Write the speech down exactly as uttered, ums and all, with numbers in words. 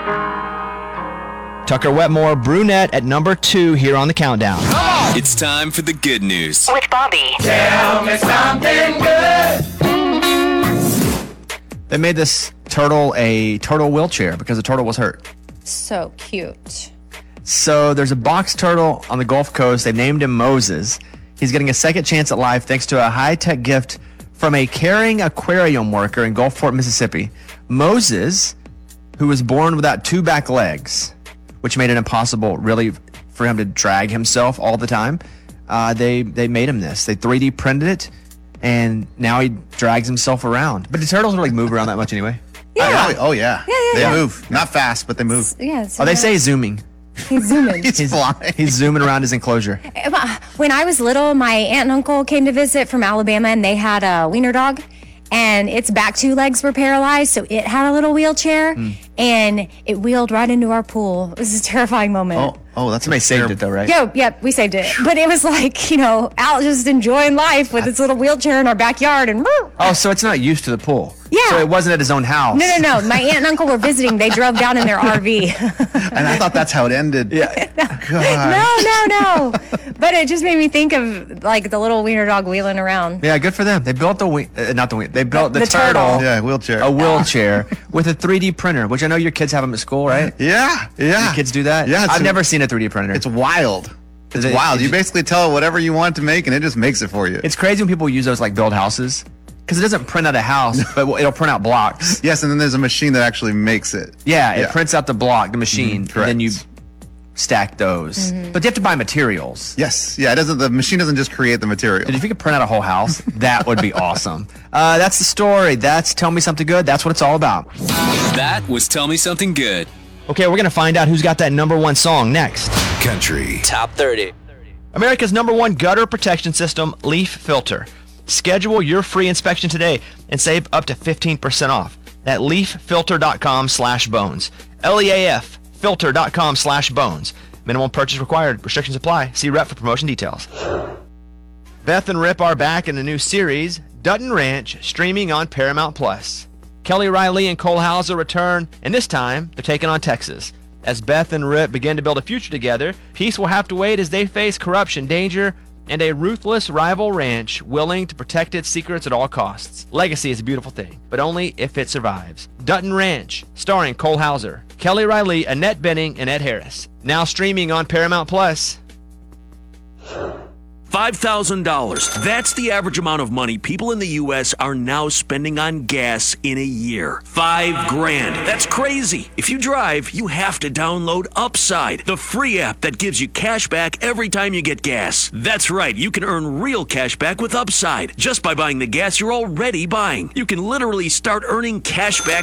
Tucker Wetmore, brunette at number two here on the countdown. It's time for the good news. With Bobby. Tell me something good. They made this turtle a turtle wheelchair because the turtle was hurt. So cute. So there's a box turtle on the Gulf Coast. They named him Moses. He's getting a second chance at life thanks to a high-tech gift from a caring aquarium worker in Gulfport, Mississippi. Moses, who was born without two back legs, which made it impossible really for him to drag himself all the time. Uh, they they made him this. They three D printed it, and now he drags himself around. But the turtles don't like move around that much anyway. Yeah. Oh, oh, yeah. Yeah, yeah, They yeah. move. Not fast, but they move. Yeah. Oh, they say he's zooming. he's zooming. He's flying. He's zooming around his enclosure. When I was little, my aunt and uncle came to visit from Alabama, and they had a wiener dog, and its back two legs were paralyzed, so it had a little wheelchair, mm. and it wheeled right into our pool. It was a terrifying moment. Oh, oh, that's Somebody saved it though, right? Yep, yep, we saved it. But it was like, you know, Al just enjoying life with its little wheelchair in our backyard, and oh, so it's not used to the pool. Yeah. So it wasn't at his own house. No, no, no. My aunt and uncle were visiting. They drove down in their R V. And I thought that's how it ended. Yeah. No, no, no. But it just made me think of like the little wiener dog wheeling around. Yeah, good for them. They built the wing, uh, not the wing. They built the, The turtle, turtle. Yeah, wheelchair. a wheelchair with a three D printer, which I know your kids have them at school, right? Yeah, yeah. Your kids do that? Yeah. it's I've a- never seen a three D printer. It's wild. It's It- wild. it- You basically tell it whatever you want to make, and it just makes it for you. It's crazy when people use those like build houses because it doesn't print out a house, but it'll print out blocks. Yes, and then there's a machine that actually makes it. Yeah, it Yeah. prints out the block, the machine, Mhm, and then you correct. stack those. But you have to buy materials. Yes. Yeah, it doesn't. The machine doesn't just create the material. And if you could print out a whole house, that would be awesome. Uh, that's the story. That's Tell Me Something Good. That's what it's all about. That was Tell Me Something Good. Okay, we're going to find out who's got that number one song next. Country. Top thirty. America's number one gutter protection system, Leaf Filter. Schedule your free inspection today and save up to fifteen percent off at leaffilter.com slash bones. L E A F filter.com slash bones. Minimum purchase required. Restrictions apply. See rep for promotion details. Beth and Rip are back in a new series, Dutton Ranch, streaming on Paramount Plus. Kelly Riley and Cole Hauser return, and this time they're taking on Texas. As Beth and Rip begin to build a future together, peace will have to wait as they face corruption, danger, and a ruthless rival ranch willing to protect its secrets at all costs. Legacy is a beautiful thing, but only if it survives. Dutton Ranch, starring Cole Hauser, Kelly Riley, Annette Bening, and Ed Harris. Now streaming on Paramount Plus. five thousand dollars. That's the average amount of money people in the U S are now spending on gas in a year. Five grand. That's crazy. If you drive, you have to download Upside, the free app that gives you cash back every time you get gas. That's right. You can earn real cash back with Upside just by buying the gas you're already buying. You can literally start earning cash back